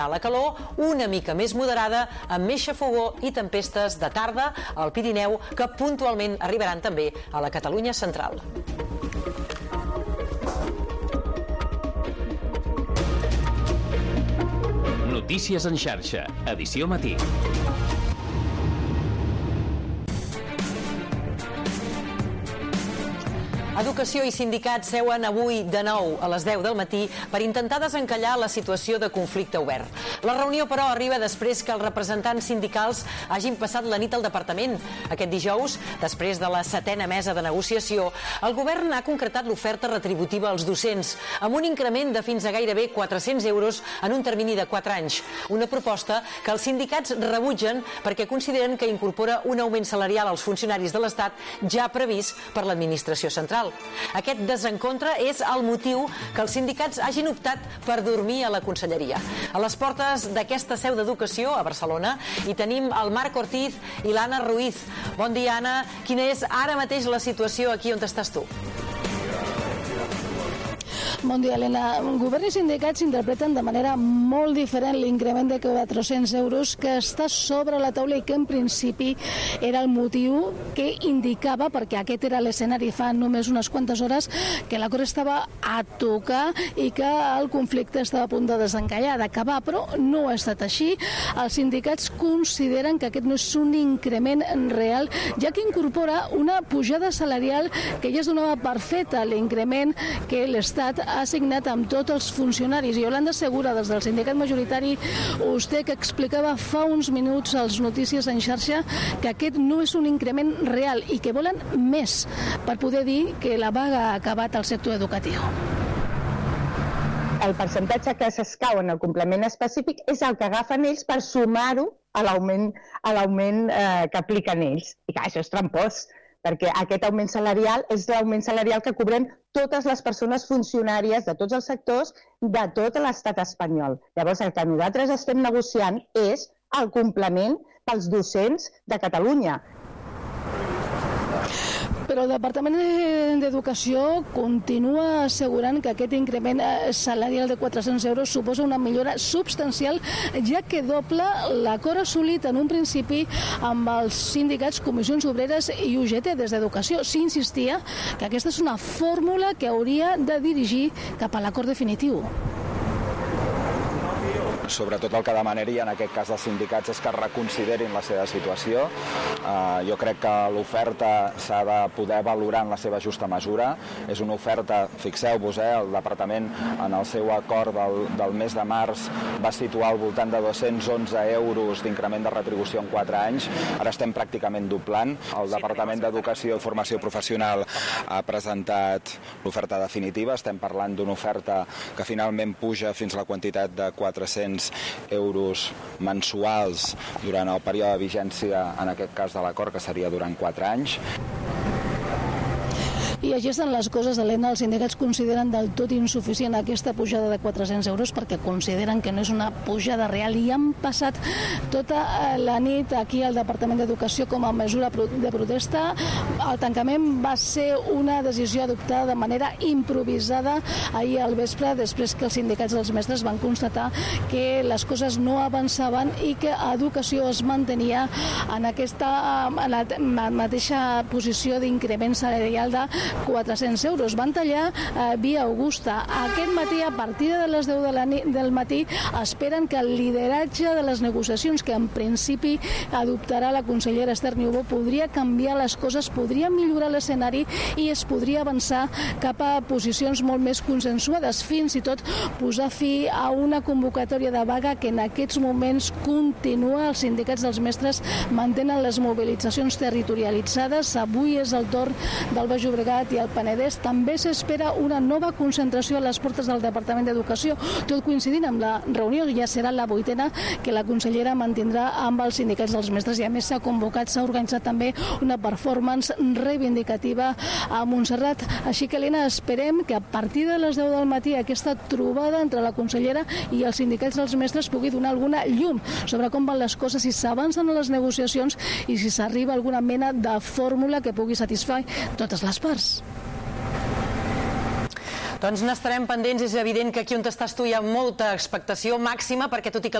La calor una mica més moderada, amb més xafogó i tempestes de tarda al Pirineu, que puntualment arribaran també a la Catalunya central. Notícies en xarxa, edició matí. Educació i sindicats seuen avui de nou a les 10 del matí per intentar desencallar la situació de conflicte obert. La reunió, però, arriba després que els representants sindicals hagin passat la nit al departament. Aquest dijous, després de la 7a mesa de negociació, el govern ha concretat l'oferta retributiva als docents, amb un increment de fins a gairebé 400 euros en un termini de 4 anys. Una proposta que els sindicats rebutgen perquè consideren que incorpora un augment salarial als funcionaris de l'Estat ja previst per l'administració central. Aquest desencontre és el motiu que els sindicats hagin optat per dormir a la conselleria. A les portes d'aquesta seu d'educació, a Barcelona, hi tenim el Marc Ortiz i l'Anna Ruiz. Bon dia, Anna. Quina és ara mateix la situació aquí on estàs tu? Bon dia, Helena. Govern i sindicats interpreten de manera molt diferent l'increment de 400 euros que està sobre la taula i que en principi era el motiu que indicava, perquè aquest era l'escenari fa només unes quantes hores, que l'acord estava a tocar i que el conflicte estava a punt de desencallar, d'acabar, però no ha estat així. Els sindicats consideren que aquest no és un increment real, ja que incorpora una pujada salarial que ja es donava per feta l'increment que l'Estat ha assignat amb tots els funcionaris. Yolanda Segura, des del sindicat majoritari, vostè que explicava fa uns minuts als Notícies en xarxa que aquest no és un increment real i que volen més per poder dir que la vaga ha acabat al sector educatiu. El percentatge que s'escau en el complement específic és el que agafen ells per sumar-ho a l'augment que apliquen ells. I clar, això és trampós, perquè aquest augment salarial és l'augment salarial que cobrem totes les persones funcionàries de tots els sectors de tot l'estat espanyol. Llavors, el que nosaltres estem negociant és el complement pels docents de Catalunya. Però el Departament d'Educació continua assegurant que aquest increment salarial de 400 euros suposa una millora substancial, ja que dobla l'acord assolit en un principi amb els sindicats, comissions obreres i UGT des d'Educació. S'insistia que aquesta és una fórmula que hauria de dirigir cap a l'acord definitiu. Sobretot el que demanaria en aquest cas dels sindicats és que reconsiderin la seva situació. Jo crec que l'oferta s'ha de poder valorar en la seva justa mesura. És una oferta, fixeu-vos, el departament en el seu acord del mes de març va situar al voltant de 211 euros d'increment de retribució en 4 anys. Ara estem pràcticament doblant. El Departament d'Educació i Formació Professional ha presentat l'oferta definitiva. Estem parlant d'una oferta que finalment puja fins a la quantitat de 400 euros mensuals durant el període de vigència, en aquest cas de l'acord, que seria durant 4 anys. I així estan les coses, Helena. Els sindicats consideren del tot insuficient aquesta pujada de 400 euros perquè consideren que no és una pujada real i han passat tota la nit aquí al Departament d'Educació com a mesura de protesta. El tancament va ser una decisió adoptada de manera improvisada ahir al vespre, després que els sindicats dels mestres van constatar que les coses no avançaven i que Educació es mantenia en la mateixa posició d'increment salarial de 400 euros. Van tallar via Augusta. Aquest matí, a partir de les 10 del matí, esperen que el lideratge de les negociacions, que en principi adoptarà la consellera Esther Niubó, podria canviar les coses, podria millorar l'escenari i es podria avançar cap a posicions molt més consensuades, fins i tot posar fi a una convocatòria de vaga que en aquests moments continua. Els sindicats dels mestres mantenen les mobilitzacions territorialitzades. Avui és el torn del Baix Llobregat i el Penedès. També s'espera una nova concentració a les portes del Departament d'Educació, tot coincidint amb la reunió, ja serà la 8a que la consellera mantindrà amb els sindicats dels mestres, i a més s'ha organitzat també una performance reivindicativa a Montserrat. Així que, Helena, esperem que a partir de les 10 del matí aquesta trobada entre la consellera i els sindicats dels mestres pugui donar alguna llum sobre com van les coses, si s'avancen a les negociacions i si s'arriba a alguna mena de fórmula que pugui satisfer totes les parts. Doncs n'estarem pendents. És evident que aquí on estàs tu hi ha molta expectació màxima, perquè tot i que